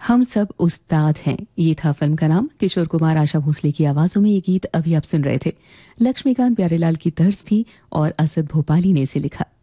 हम सब उस्ताद हैं, ये था फिल्म का नाम। किशोर कुमार, आशा भोसले की आवाजों में ये गीत अभी आप सुन रहे थे। लक्ष्मीकांत प्यारेलाल की तर्ज थी और असद भोपाली ने इसे लिखा।